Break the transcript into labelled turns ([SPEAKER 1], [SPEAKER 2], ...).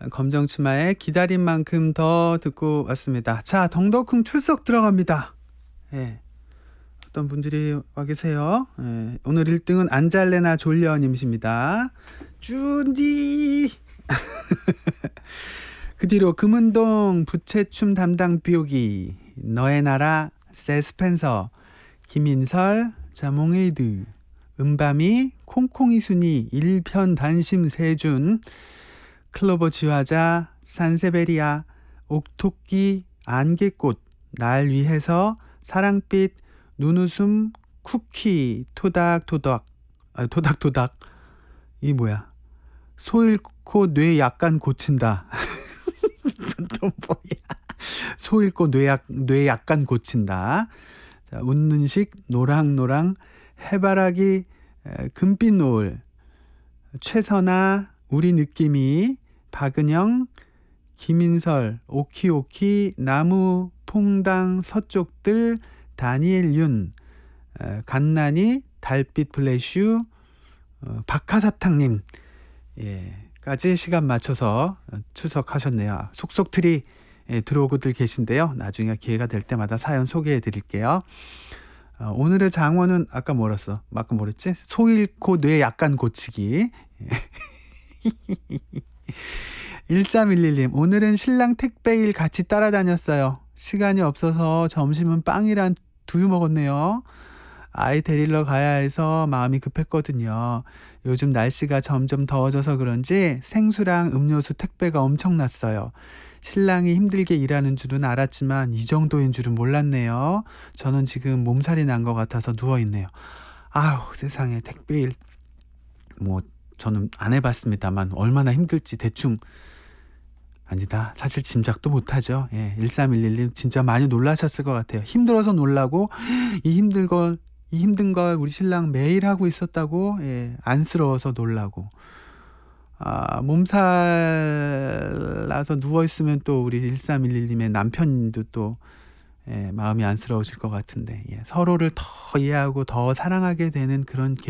[SPEAKER 1] 검정치마의 기다린 만큼 더 듣고 왔습니다. 자, 덩덕쿵 출석 들어갑니다. 예. 어떤 분들이 와 계세요. 예. 오늘 1등은 안잘래나 졸려님이십니다. 준디. 그 뒤로 금은동 부채춤 담당 비오기, 너의 나라 세스펜서, 김인설, 자몽에이드, 은밤이, 콩콩이 순이, 일편단심 세준, 클로버 지화자, 산세베리아, 옥토끼, 안개꽃, 날 위해서, 사랑빛, 눈웃음, 쿠키, 토닥토닥, 토닥토닥, 이 뭐야? 소 잃고 뇌 약간 고친다. 또 뭐야? 소 잃고 뇌 약간 고친다. 자, 웃는 식, 노랑노랑, 해바라기, 금빛 노을, 최선아, 우리 느낌이, 박은영, 김인설, 오키오키, 나무, 퐁당, 서쪽들, 다니엘 윤, 갓난이, 달빛 플래슈, 박하사탕님, 까지 시간 맞춰서 출석하셨네요. 속속들이 들어오고들 계신데요. 나중에 기회가 될 때마다 사연 소개해 드릴게요. 오늘의 장원은 아까 뭐랬지? 소 잃고 뇌 약간 고치기. 1311님, 오늘은 신랑 택배일 같이 따라다녔어요. 시간이 없어서 점심은 빵이랑 두유 먹었네요. 아이 데리러 가야 해서 마음이 급했거든요. 요즘 날씨가 점점 더워져서 그런지 생수랑 음료수 택배가 엄청났어요. 신랑이 힘들게 일하는 줄은 알았지만 이 정도인 줄은 몰랐네요. 저는 지금 몸살이 난 것 같아서 누워있네요. 아유, 세상에, 택배일. 저는 안 해봤습니다만 얼마나 힘들지 대충, 아니다, 사실 짐작도 못하죠. 1311님 진짜 많이 놀라셨을 것 같아요. 힘들어서 놀라고, 이 힘든 걸 우리 신랑 매일 하고 있었다고, 안쓰러워서 놀라고. 몸살 나서 누워있으면 또 우리 1311님의 남편도 또 마음이 안쓰러우실 것 같은데, 서로를 더 이해하고 더 사랑하게 되는 그런